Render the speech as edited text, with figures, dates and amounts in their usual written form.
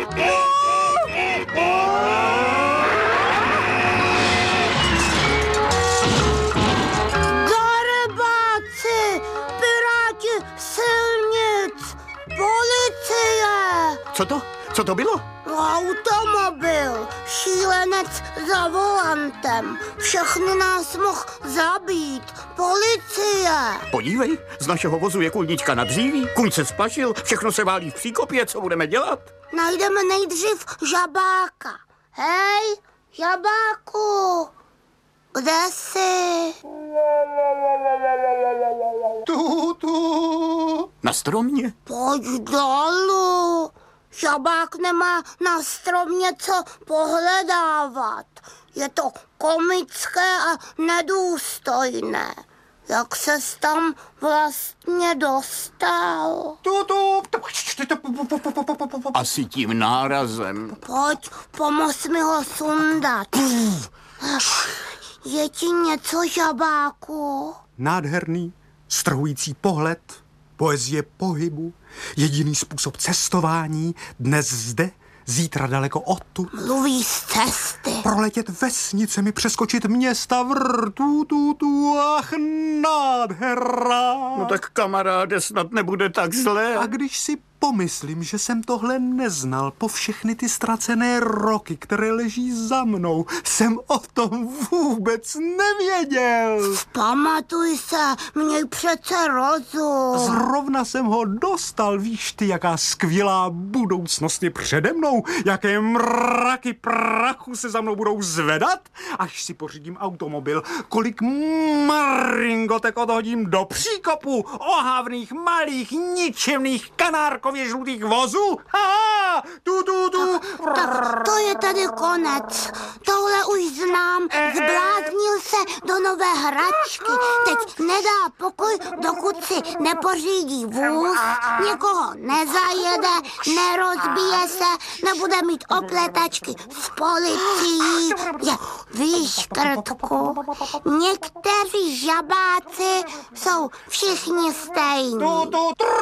Darebáci, piráti silnic, policie. Co to bylo? Automobil, šílenec za volantem, všechny nás mohl zabít, policie. Podívej, z našeho vozu je kulnička na dříví, kuň se splašil, všechno se válí v příkopě, co budeme dělat? Najdeme nejdřív žabáka. Hej, žabáku, kde jsi? Tu. Na stromě? Pojď dolů. Žabák nemá na stromě co pohledávat. Je to komické a nedůstojné. Jak ses tam vlastně dostal? Asi tím nárazem. Pojď, pomoz mi ho sundat. Je ti něco, žabáku? Nádherný, strhující pohled, poezie pohybu, jediný způsob cestování, dnes zde, zítra daleko odtud. Mluví z cesty. Proletět vesnicemi, přeskočit města, ach, nádhera. No tak kamaráde, snad nebude tak zlé. A když si pomyslím, že jsem tohle neznal po všechny ty ztracené roky, které leží za mnou, jsem o tom vůbec nevěděl. Pamatuj se, měj přece rozum. Zrovna jsem ho dostal, víš ty, jaká skvělá budoucnost je přede mnou, jaké mraky prachu se za mnou budou zvedat, až si pořídím automobil, kolik maringotek odhodím do příkopu ohavných, malých, ničemných kanárkově žlutých vozů. Ha! Tak to je tady konec. Tohle už znám. Zbláznil se do nové hračky. Teď nedá pokoj, dokud si nepořídí vůz, někoho nezajede, nerozbije se, nebude mít opletačky s policií. Víš, Krtku, někteří žabáci jsou všichni stejní.